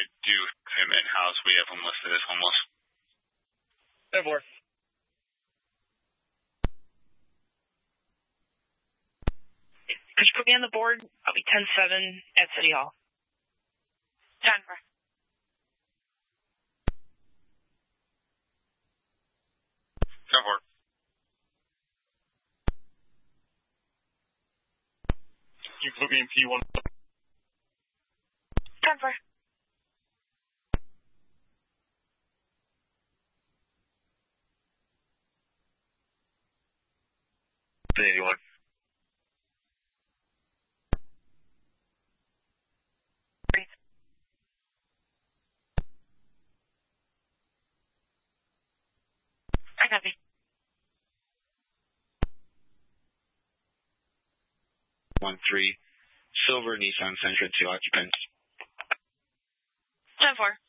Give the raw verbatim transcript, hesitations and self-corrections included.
do him in-house. We have him listed as homeless. ten four. Could you put me on the board? I'll be ten seven at City Hall. ten four. ten four. You put me in P one. ten four. eighty-one. I copy. one three, silver Nissan Sentra, two occupants. ten four.